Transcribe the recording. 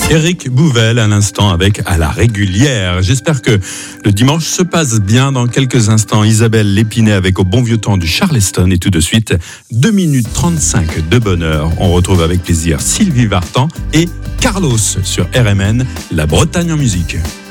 Éric Bouvel à l'instant avec À la régulière. J'espère que le dimanche se passe bien. Dans quelques instants, Isabelle Lépinet avec Au bon vieux temps du Charleston. Et tout de suite, 2 minutes 35 de bonheur. On retrouve avec plaisir Sylvie Vartan et Carlos sur RMN, la Bretagne en musique.